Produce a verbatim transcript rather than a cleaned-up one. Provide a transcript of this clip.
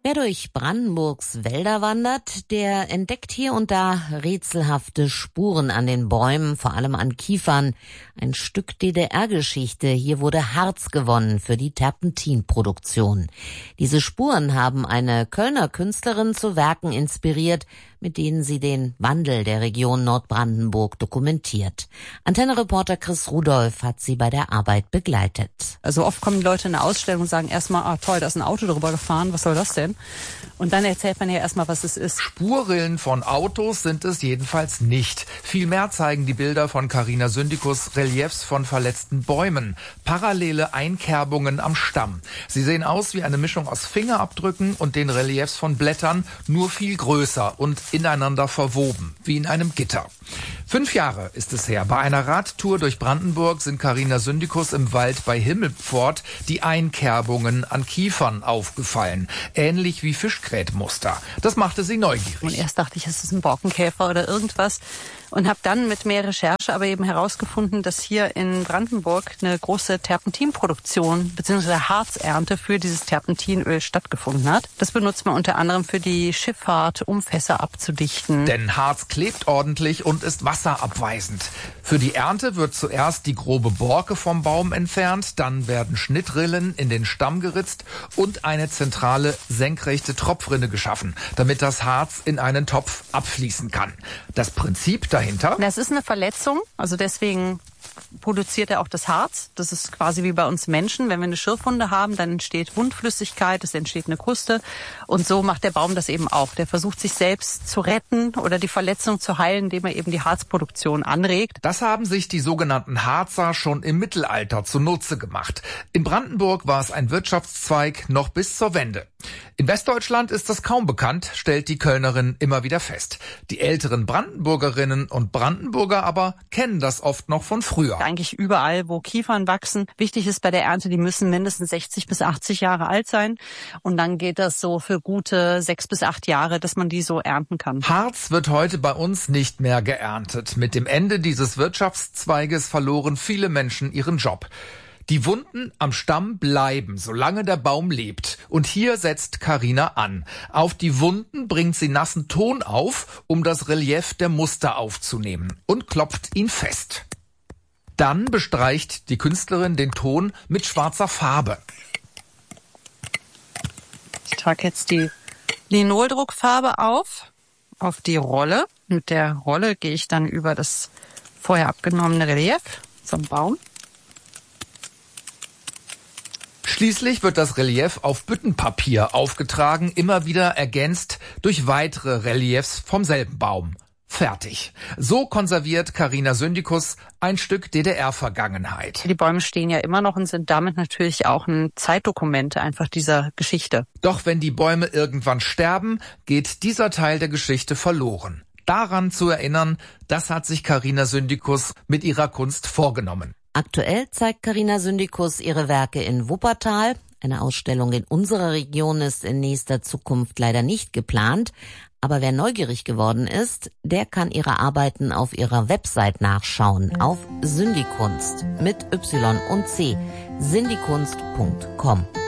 Wer durch Brandenburgs Wälder wandert, der entdeckt hier und da rätselhafte Spuren an den Bäumen, vor allem an Kiefern. Ein Stück D D R-Geschichte. Hier wurde Harz gewonnen für die Terpentinproduktion. Diese Spuren haben eine Kölner Künstlerin zu Werken inspiriert, mit denen sie den Wandel der Region Nordbrandenburg dokumentiert. Antenne-Reporter Chris Rudolph hat sie bei der Arbeit begleitet. Also oft kommen die Leute in eine Ausstellung und sagen erstmal, ah toll, da ist ein Auto drüber gefahren, was soll das denn? Und dann erzählt man ja erstmal, was es ist. Spurrillen von Autos sind es jedenfalls nicht. Vielmehr zeigen die Bilder von Carina Syndikus Reliefs von verletzten Bäumen, parallele Einkerbungen am Stamm. Sie sehen aus wie eine Mischung aus Fingerabdrücken und den Reliefs von Blättern, nur viel größer und ineinander verwoben, wie in einem Gitter. Fünf Jahre ist es her. Bei einer Radtour durch Brandenburg sind Carina Syndikus im Wald bei Himmelpfort die Einkerbungen an Kiefern aufgefallen. Ähnlich wie Fischgrätmuster. Das machte sie neugierig. Und erst dachte ich, es ist ein Borkenkäfer oder irgendwas. Und habe dann mit mehr Recherche aber eben herausgefunden, dass hier in Brandenburg eine große Terpentinproduktion bzw. Harzernte für dieses Terpentinöl stattgefunden hat. Das benutzt man unter anderem für die Schifffahrt, um Fässer abzudichten. Denn Harz klebt ordentlich und ist wasserabweisend. Für die Ernte wird zuerst die grobe Borke vom Baum entfernt, dann werden Schnittrillen in den Stamm geritzt und eine zentrale senkrechte Tropfrinne geschaffen, damit das Harz in einen Topf abfließen kann. Das Prinzip dahinter? Das ist eine Verletzung, also deswegen produziert er auch das Harz. Das ist quasi wie bei uns Menschen. Wenn wir eine Schürfwunde haben, dann entsteht Wundflüssigkeit, es entsteht eine Kruste. Und so macht der Baum das eben auch. Der versucht sich selbst zu retten oder die Verletzung zu heilen, indem er eben die Harzproduktion anregt. Das haben sich die sogenannten Harzer schon im Mittelalter zunutze gemacht. In Brandenburg war es ein Wirtschaftszweig noch bis zur Wende. In Westdeutschland ist das kaum bekannt, stellt die Kölnerin immer wieder fest. Die älteren Brandenburgerinnen und Brandenburger aber kennen das oft noch von früher. Eigentlich überall, wo Kiefern wachsen. Wichtig ist bei der Ernte, die müssen mindestens sechzig bis achtzig Jahre alt sein. Und dann geht das so für gute sechs bis acht Jahre, dass man die so ernten kann. Harz wird heute bei uns nicht mehr geerntet. Mit dem Ende dieses Wirtschaftszweiges verloren viele Menschen ihren Job. Die Wunden am Stamm bleiben, solange der Baum lebt. Und hier setzt Carina an. Auf die Wunden bringt sie nassen Ton auf, um das Relief der Muster aufzunehmen, und klopft ihn fest. Dann bestreicht die Künstlerin den Ton mit schwarzer Farbe. Ich trage jetzt die Linoldruckfarbe auf, auf die Rolle. Mit der Rolle gehe ich dann über das vorher abgenommene Relief zum Baum. Schließlich wird das Relief auf Büttenpapier aufgetragen, immer wieder ergänzt durch weitere Reliefs vom selben Baum. Fertig. So konserviert Carina Syndikus ein Stück D D R-Vergangenheit. Die Bäume stehen ja immer noch und sind damit natürlich auch ein Zeitdokument einfach dieser Geschichte. Doch wenn die Bäume irgendwann sterben, geht dieser Teil der Geschichte verloren. Daran zu erinnern, das hat sich Carina Syndikus mit ihrer Kunst vorgenommen. Aktuell zeigt Carina Syndikus ihre Werke in Wuppertal. Eine Ausstellung in unserer Region ist in nächster Zukunft leider nicht geplant. Aber wer neugierig geworden ist, der kann ihre Arbeiten auf ihrer Website nachschauen. Auf Syndikunst mit Y und C. syndikunst punkt com.